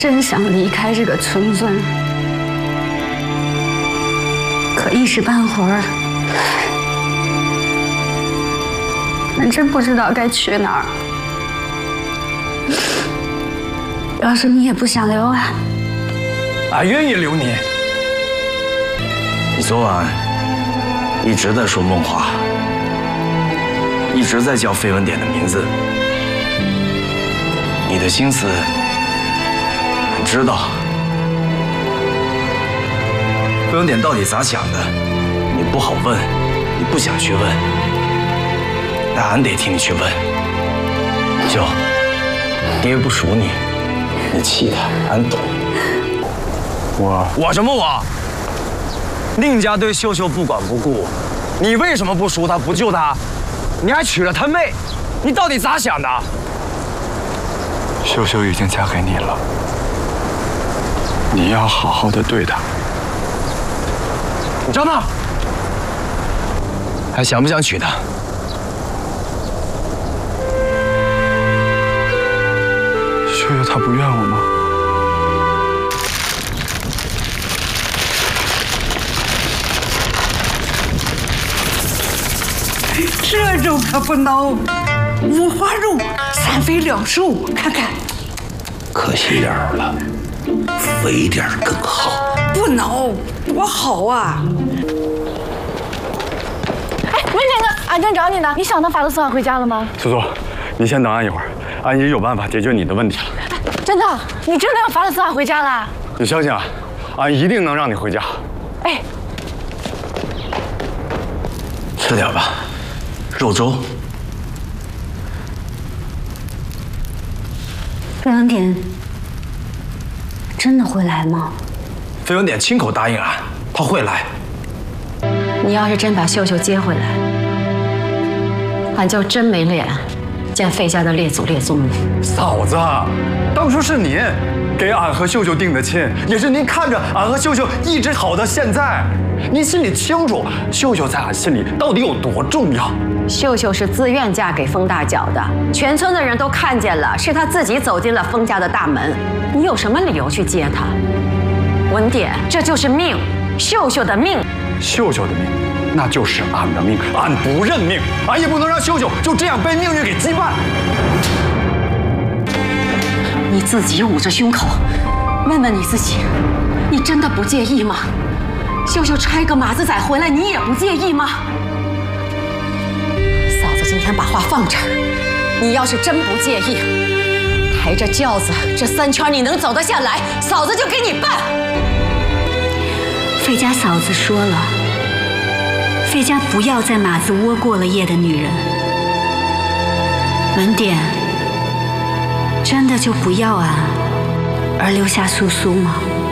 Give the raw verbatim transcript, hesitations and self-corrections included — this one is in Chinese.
真想离开这个村村，可一时半会儿，俺真不知道该去哪儿。要是你也不想留俺， 俺愿意留你。 你昨晚一直在说梦话，一直在叫飞文典的名字，你的心思俺知道。飞文典到底咋想的，你不好问，你不想去问，但俺得替你去问。秀，爹不属你，你气他，俺懂。 我我什么我？宁家对秀秀不管不顾，你为什么不赎她不救她？你还娶了她妹，你到底咋想的？ 秀秀已经嫁给你了，你要好好的对她。 你张娜，还想不想娶她？ 秀秀她不怨我吗？ 这肉可不孬，五花肉，三肥两瘦，看看。 可惜点儿了，肥点儿更好。 不孬，多好啊！ 哎，文典呢？俺正找你呢。你想让法子送俺回家了吗？ 苏苏，你先等俺一会儿，俺也有办法解决你的问题了。 真的？你真的让法子送俺回家了？ 你相信俺，俺一定能让你回家。 哎， 吃点吧。肉粥。 飞文典真的会来吗？ 飞文典亲口答应俺，他会来。 你要是真把秀秀接回来，俺就真没脸见费家的列祖列宗了。 嫂子，当初是您给俺和秀秀定的亲，也是您看着俺和秀秀一直好到现在。您心里清楚，秀秀在俺心里到底有多重要。 秀秀是自愿嫁给封大脚的，全村的人都看见了，是她自己走进了封家的大门。你有什么理由去接她？文典，这就是命，秀秀的命。 秀秀的命，那就是俺的命。俺不认命，俺也不能让秀秀就这样被命运给击败。 你自己捂着胸口，问问你自己，你真的不介意吗？秀秀揣个马子仔回来，你也不介意吗？嫂子今天把话放这儿，你要是真不介意，抬着轿子这三圈你能走得下来，嫂子就给你办。 费家嫂子说了，费家不要在马子窝过了夜的女人。文典真的就不要俺，而留下苏苏吗？